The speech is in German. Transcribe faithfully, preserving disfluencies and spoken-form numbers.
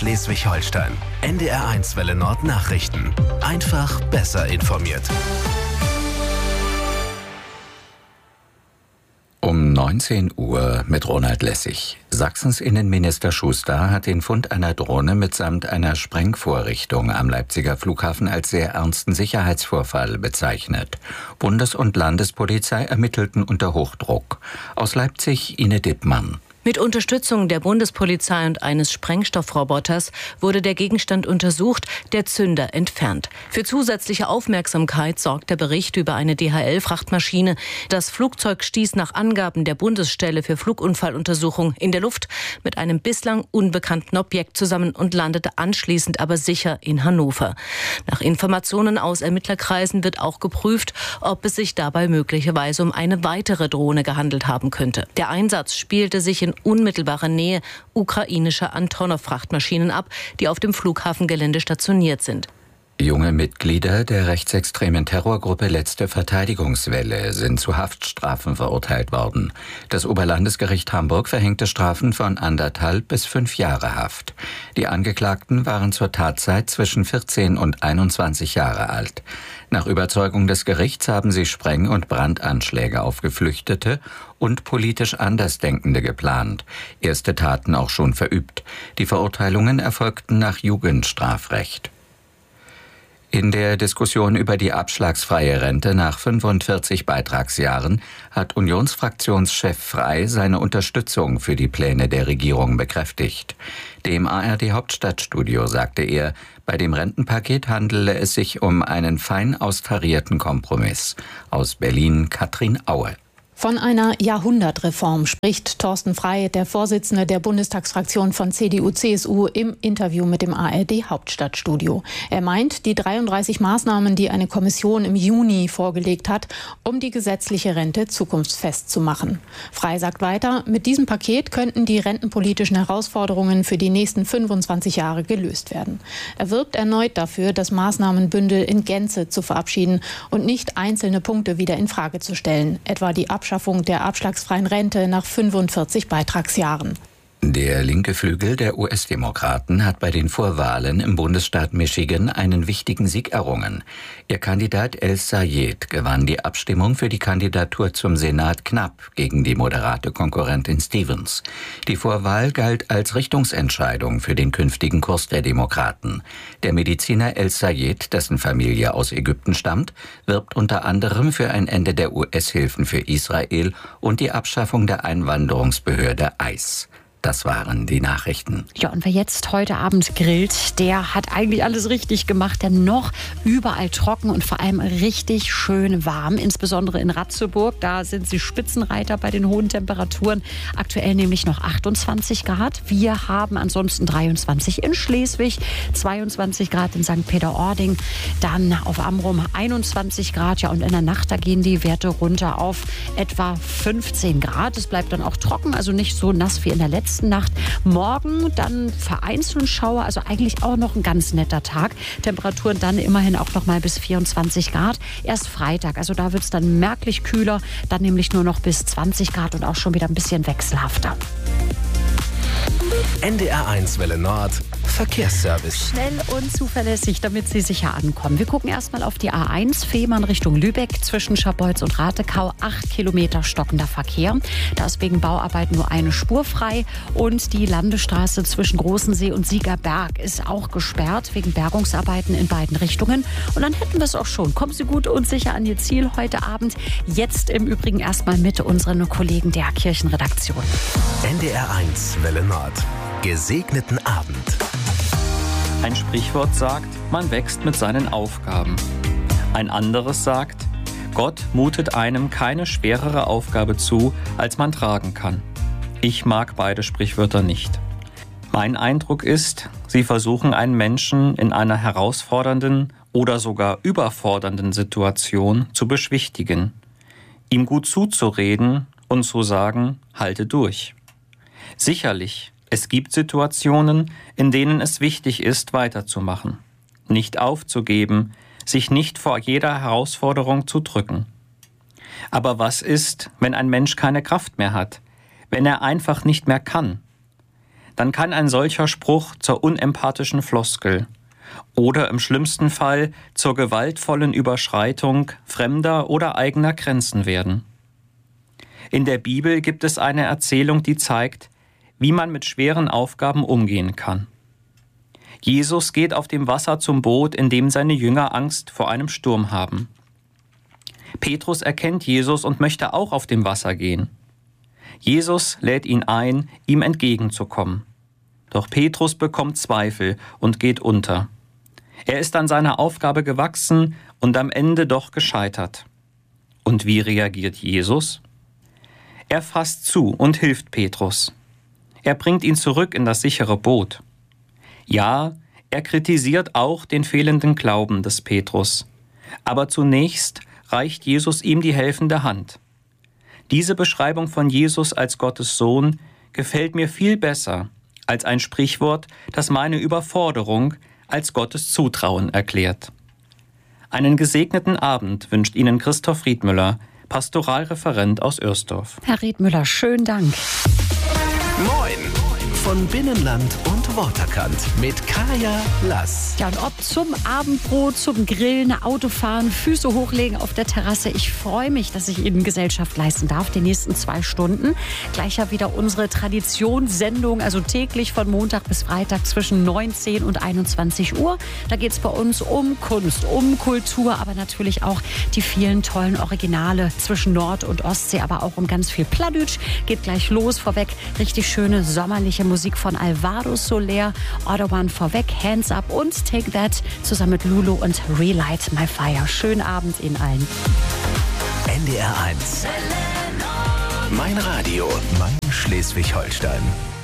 Schleswig-Holstein. N D R eins Welle Nord Nachrichten. Einfach besser informiert. Um neunzehn Uhr mit Ronald Lessig. Sachsens Innenminister Schuster hat den Fund einer Drohne mitsamt einer Sprengvorrichtung am Leipziger Flughafen als sehr ernsten Sicherheitsvorfall bezeichnet. Bundes- und Landespolizei ermittelten unter Hochdruck. Aus Leipzig Ine Dittmann. Mit Unterstützung der Bundespolizei und eines Sprengstoffroboters wurde der Gegenstand untersucht, der Zünder entfernt. Für zusätzliche Aufmerksamkeit sorgt der Bericht über eine D H L-Frachtmaschine. Das Flugzeug stieß nach Angaben der Bundesstelle für Flugunfalluntersuchung in der Luft mit einem bislang unbekannten Objekt zusammen und landete anschließend aber sicher in Hannover. Nach Informationen aus Ermittlerkreisen wird auch geprüft, ob es sich dabei möglicherweise um eine weitere Drohne gehandelt haben könnte. Der Einsatz spielte sich in unmittelbarer Nähe ukrainischer Antonov-Frachtmaschinen ab, die auf dem Flughafengelände stationiert sind. Junge Mitglieder der rechtsextremen Terrorgruppe Letzte Verteidigungswelle sind zu Haftstrafen verurteilt worden. Das Oberlandesgericht Hamburg verhängte Strafen von anderthalb bis fünf Jahre Haft. Die Angeklagten waren zur Tatzeit zwischen vierzehn und einundzwanzig Jahre alt. Nach Überzeugung des Gerichts haben sie Spreng- und Brandanschläge auf Geflüchtete und politisch Andersdenkende geplant, erste Taten auch schon verübt. Die Verurteilungen erfolgten nach Jugendstrafrecht. In der Diskussion über die abschlagsfreie Rente nach fünfundvierzig Beitragsjahren hat Unionsfraktionschef Frey seine Unterstützung für die Pläne der Regierung bekräftigt. Dem A R D-Hauptstadtstudio sagte er, bei dem Rentenpaket handele es sich um einen fein austarierten Kompromiss. Aus Berlin Katrin Aue. Von einer Jahrhundertreform spricht Thorsten Frey, der Vorsitzende der Bundestagsfraktion von C D U C S U, im Interview mit dem A R D-Hauptstadtstudio. Er meint, die dreiunddreißig Maßnahmen, die eine Kommission im Juni vorgelegt hat, um die gesetzliche Rente zukunftsfest zu machen. Frey sagt weiter, mit diesem Paket könnten die rentenpolitischen Herausforderungen für die nächsten fünfundzwanzig Jahre gelöst werden. Er wirbt erneut dafür, das Maßnahmenbündel in Gänze zu verabschieden und nicht einzelne Punkte wieder in Frage zu stellen, etwa die Abschaffung der abschlagsfreien Rente nach fünfundvierzig Beitragsjahren. Der linke Flügel der U S-Demokraten hat bei den Vorwahlen im Bundesstaat Michigan einen wichtigen Sieg errungen. Ihr Kandidat El-Sayed gewann die Abstimmung für die Kandidatur zum Senat knapp gegen die moderate Konkurrentin Stevens. Die Vorwahl galt als Richtungsentscheidung für den künftigen Kurs der Demokraten. Der Mediziner El-Sayed, dessen Familie aus Ägypten stammt, wirbt unter anderem für ein Ende der U S-Hilfen für Israel und die Abschaffung der Einwanderungsbehörde I C E. Das waren die Nachrichten. Ja, und wer jetzt heute Abend grillt, der hat eigentlich alles richtig gemacht. Denn noch überall trocken und vor allem richtig schön warm. Insbesondere in Ratzeburg, da sind sie Spitzenreiter bei den hohen Temperaturen. Aktuell nämlich noch achtundzwanzig Grad. Wir haben ansonsten dreiundzwanzig in Schleswig, zweiundzwanzig Grad in Sankt Peter-Ording. Dann auf Amrum einundzwanzig Grad. Ja, und in der Nacht, da gehen die Werte runter auf etwa fünfzehn Grad. Es bleibt dann auch trocken, also nicht so nass wie in der letzten Nacht. Morgen dann vereinzelt Schauer, also eigentlich auch noch ein ganz netter Tag. Temperaturen dann immerhin auch noch mal bis vierundzwanzig Grad. Erst Freitag, also da wird es dann merklich kühler, dann nämlich nur noch bis zwanzig Grad und auch schon wieder ein bisschen wechselhafter. N D R eins Welle Nord Verkehrsservice. Schnell und zuverlässig, damit Sie sicher ankommen. Wir gucken erstmal auf die A eins Fehmarn Richtung Lübeck zwischen Scharbeutz und Ratekau. Acht Kilometer stockender Verkehr. Da ist wegen Bauarbeiten nur eine Spur frei. Und die Landesstraße zwischen Großensee und Siegerberg ist auch gesperrt wegen Bergungsarbeiten in beiden Richtungen. Und dann hätten wir es auch schon. Kommen Sie gut und sicher an Ihr Ziel heute Abend. Jetzt im Übrigen erstmal mit unseren Kollegen der Kirchenredaktion. N D R eins Welle Nord. Gesegneten Abend. Ein Sprichwort sagt, man wächst mit seinen Aufgaben. Ein anderes sagt, Gott mutet einem keine schwerere Aufgabe zu, als man tragen kann. Ich mag beide Sprichwörter nicht. Mein Eindruck ist, sie versuchen einen Menschen in einer herausfordernden oder sogar überfordernden Situation zu beschwichtigen, ihm gut zuzureden und zu sagen, halte durch. Sicherlich, es gibt Situationen, in denen es wichtig ist, weiterzumachen, nicht aufzugeben, sich nicht vor jeder Herausforderung zu drücken. Aber was ist, wenn ein Mensch keine Kraft mehr hat, wenn er einfach nicht mehr kann? dann kann ein solcher Spruch zur unempathischen Floskel oder im schlimmsten Fall zur gewaltvollen Überschreitung fremder oder eigener Grenzen werden. In der Bibel gibt es eine Erzählung, die zeigt, wie man mit schweren Aufgaben umgehen kann. Jesus geht auf dem Wasser zum Boot, in dem seine Jünger Angst vor einem Sturm haben. Petrus erkennt Jesus und möchte auch auf dem Wasser gehen. Jesus lädt ihn ein, ihm entgegenzukommen. Doch Petrus bekommt Zweifel und geht unter. Er ist an seiner Aufgabe gewachsen und am Ende doch gescheitert. Und wie reagiert Jesus? Er fasst zu und hilft Petrus. Er bringt ihn zurück in das sichere Boot. Ja, er kritisiert auch den fehlenden Glauben des Petrus. Aber zunächst reicht Jesus ihm die helfende Hand. Diese Beschreibung von Jesus als Gottes Sohn gefällt mir viel besser als ein Sprichwort, das meine Überforderung als Gottes Zutrauen erklärt. Einen gesegneten Abend wünscht Ihnen Christoph Riedmüller, Pastoralreferent aus Örsdorf. Herr Riedmüller, schönen Dank. Moin! Von Binnenland und Waterkant mit Kaya Lass. Ja, und ob zum Abendbrot, zum Grillen, Autofahren, Füße hochlegen auf der Terrasse. Ich freue mich, dass ich Ihnen Gesellschaft leisten darf, die nächsten zwei Stunden. Gleich ja wieder unsere Traditionssendung, also täglich von Montag bis Freitag zwischen neunzehn und einundzwanzig Uhr. Da geht es bei uns um Kunst, um Kultur, aber natürlich auch die vielen tollen Originale zwischen Nord- und Ostsee, aber auch um ganz viel Plattdeutsch. Geht gleich los, vorweg richtig schöne sommerliche Musik. Musik von Alvaro Soler, Autobahn vorweg, Hands Up und Take That zusammen mit Lulu und Relight My Fire. Schönen Abend Ihnen allen. N D R eins. Mein Radio, mein Schleswig-Holstein.